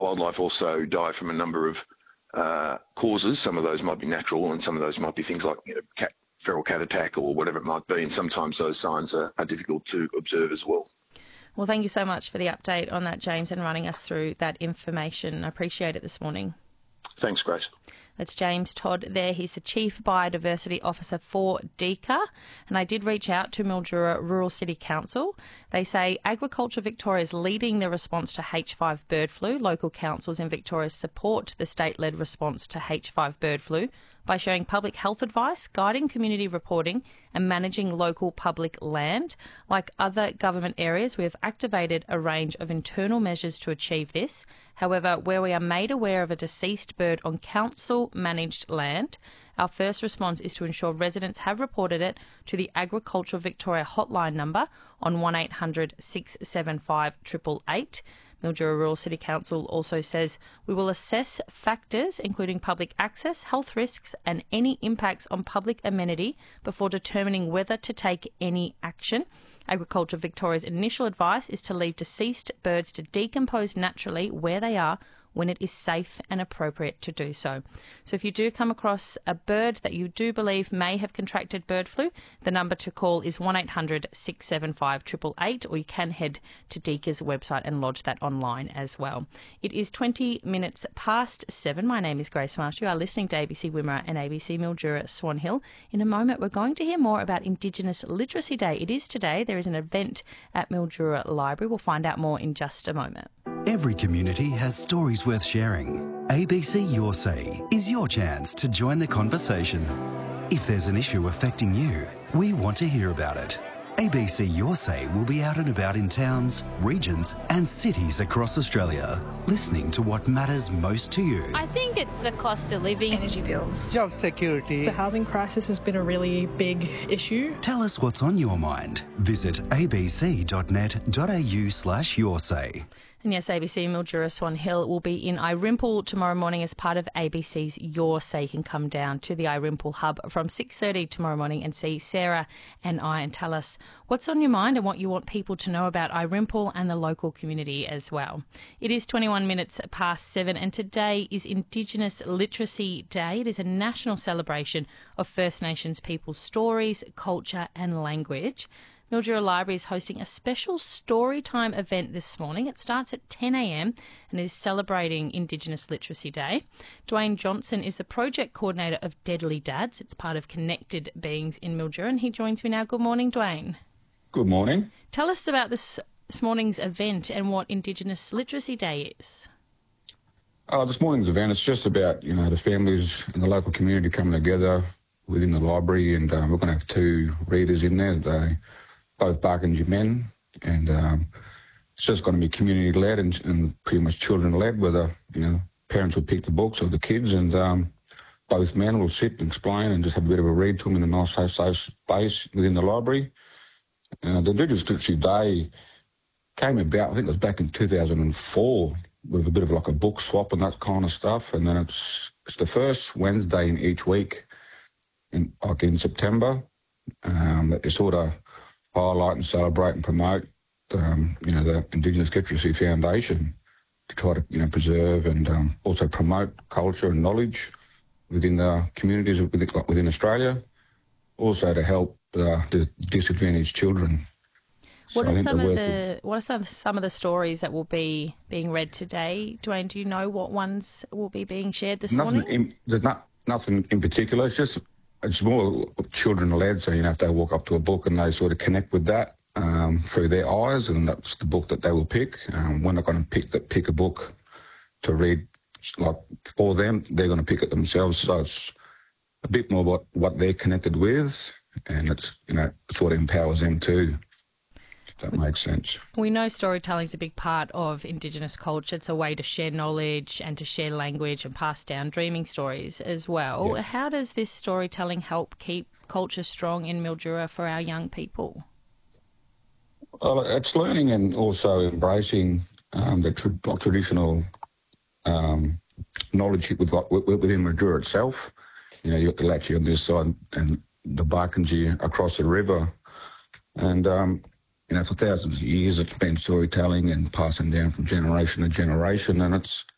wildlife also die from a number of causes. Some of those might be natural and some of those might be things like feral cat attack or whatever it might be, and sometimes those signs are difficult to observe as well. Well, thank you so much for the update on that, James, and running us through that information. I appreciate it this morning. Thanks, Grace. That's James Todd there. He's the Chief Biodiversity Officer for DECA. And I did reach out to Mildura Rural City Council. They say Agriculture Victoria is leading the response to H5 bird flu. Local councils in Victoria support the state-led response to H5 bird flu by sharing public health advice, guiding community reporting and managing local public land. Like other government areas, we have activated a range of internal measures to achieve this. However, where we are made aware of a deceased bird on council-managed land, our first response is to ensure residents have reported it to the Agricultural Victoria hotline number on 1800 675 888. Mildura Rural City Council also says we will assess factors including public access, health risks and any impacts on public amenity before determining whether to take any action. Agriculture Victoria's initial advice is to leave deceased birds to decompose naturally where they are when it is safe and appropriate to do so. So if you do come across a bird that you do believe may have contracted bird flu, the number to call is 1800 675 888, or you can head to DECA's website and lodge that online as well. It is 20 minutes past 7. My name is Grace Marsh. You are listening to ABC Wimmera and ABC Mildura Swan Hill. In a moment, we're going to hear more about Indigenous Literacy Day. It is today. There is an event at Mildura Library. We'll find out more in just a moment. Every community has stories worth sharing. ABC Your Say is your chance to join the conversation. If there's an issue affecting you, we want to hear about it. ABC Your Say will be out and about in towns, regions and cities across Australia, listening to what matters most to you. I think it's the cost of living, energy bills, job security. The housing crisis has been a really big issue. Tell us what's on your mind. Visit abc.net.au/yoursay. And yes, ABC Mildura Swan Hill will be in Irimple tomorrow morning as part of ABC's Your Say. You can come down to the Irimple hub from 6:30 tomorrow morning and see Sarah and I and tell us what's on your mind and what you want people to know about Irimple and the local community as well. It is 21 minutes past 7 and today is Indigenous Literacy Day. It is a national celebration of First Nations people's stories, culture and language. Mildura Library is hosting a special storytime event this morning. It starts at 10 a.m. and is celebrating Indigenous Literacy Day. Dwayne Johnson is the project coordinator of Deadly Dads. It's part of Connected Beings in Mildura, and he joins me now. Good morning, Dwayne. Good morning. Tell us about this morning's event and what Indigenous Literacy Day is. This morning's event, it's just about, the families and the local community coming together within the library, and we're going to have two readers in there. They both Barkindji men, and it's just going to be community-led and pretty much children-led, whether, parents will pick the books or the kids, and both men will sit and explain and just have a bit of a read to them in a nice safe space within the library. The Indigenous Literacy Day came about, I think it was back in 2004, with a bit of like a book swap and that kind of stuff, and then it's the first Wednesday in each week, in September, that you sort of highlight and celebrate and promote, the Indigenous Literacy Foundation to try to, preserve and also promote culture and knowledge within the communities within Australia, also to help the disadvantaged children. What are some of the stories that will be being read today, Dwayne? Do you know what ones will be being shared this morning? There's nothing in particular. It's more children-led, so, if they walk up to a book and they sort of connect with that through their eyes, and that's the book that they will pick. We're not going to pick a book to read for them. They're going to pick it themselves, so it's a bit more about what they're connected with, and it's what empowers them too. If that makes sense. We know storytelling is a big part of Indigenous culture. It's a way to share knowledge and to share language and pass down dreaming stories as well. Yeah. How does this storytelling help keep culture strong in Mildura for our young people? Well, it's learning and also embracing the traditional knowledge within Mildura itself. You've got the Latchi on this side and the Barkindji across the river. And for thousands of years, it's been storytelling and passing down from generation to generation, and it's